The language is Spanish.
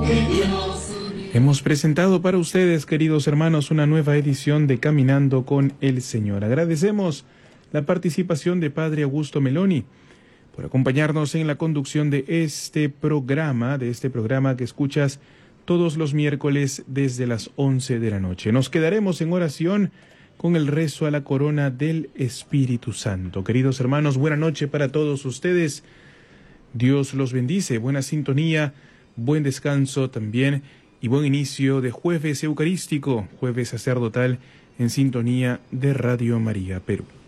Hemos presentado para ustedes, queridos hermanos, una nueva edición de Caminando con el Señor. Agradecemos la participación de Padre Augusto Meloni por acompañarnos en la conducción de este programa que escuchas todos los miércoles desde las 11 de la noche. Nos quedaremos en oración con el rezo a la corona del Espíritu Santo. Queridos hermanos, buena noche para todos ustedes. Dios los bendice, buena sintonía, buen descanso también y buen inicio de jueves eucarístico, jueves sacerdotal en sintonía de Radio María Perú.